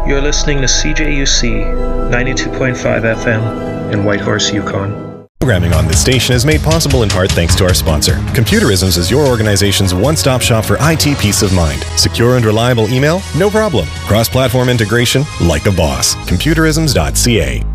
You're listening to CJUC 92.5 FM in Whitehorse, Yukon. Programming on this station is made possible in part thanks to our sponsor. Computerisms is your organization's one-stop shop for IT peace of mind. Secure and reliable email? No problem. Cross-platform integration? Like a boss. Computerisms.ca.